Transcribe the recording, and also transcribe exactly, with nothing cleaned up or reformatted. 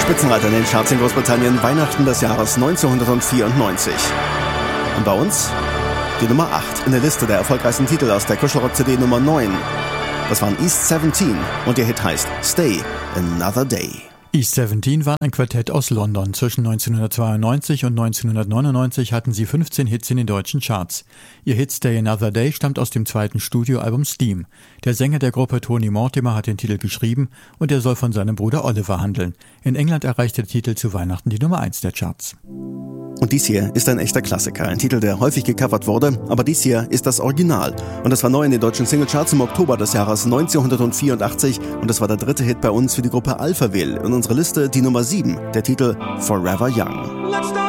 Spitzenreiter in den Charts in Großbritannien, Weihnachten des Jahres neunzehnhundertvierundneunzig. Und bei uns die Nummer acht in der Liste der erfolgreichsten Titel aus der Kuschelrock-C D Nummer neun. Das waren East siebzehn und ihr Hit heißt Stay Another Day. East siebzehn war ein Quartett aus London. Zwischen neunzehnhundertzweiundneunzig und neunzehnhundertneunundneunzig hatten sie fünfzehn Hits in den deutschen Charts. Ihr Hit Stay Another Day stammt aus dem zweiten Studioalbum Steam. Der Sänger der Gruppe Tony Mortimer hat den Titel geschrieben und er soll von seinem Bruder Oliver handeln. In England erreichte der Titel zu Weihnachten die Nummer eins der Charts. Und dies hier ist ein echter Klassiker, ein Titel, der häufig gecovert wurde, aber dies hier ist das Original. Und es war neu in den deutschen Singlecharts im Oktober des Jahres neunzehnhundertvierundachtzig und es war der dritte Hit bei uns für die Gruppe Alphaville. In unserer Liste die Nummer sieben, der Titel Forever Young. Let's start.